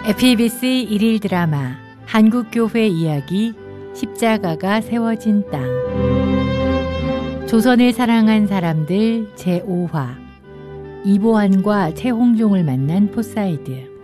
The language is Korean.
PBS 일일 드라마 한국교회 이야기 십자가가 세워진 땅. 조선을 사랑한 사람들 제5화. 이보안과 최홍종을 만난 포사이드.